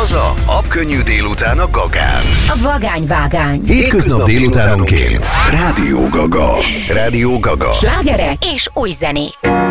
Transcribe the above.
Haza a könnyű délután a Gagán. A vagányvágány. Hétköznap délutánonként. Rádió Gaga. Rádió Gaga. Slágerek és új zenék.